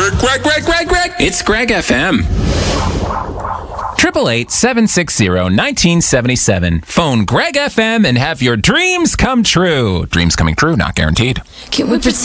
Greg. It's Greg FM. 888-760-1977. Phone Greg FM and have your dreams come true. Dreams coming true, not guaranteed. Can we pretend?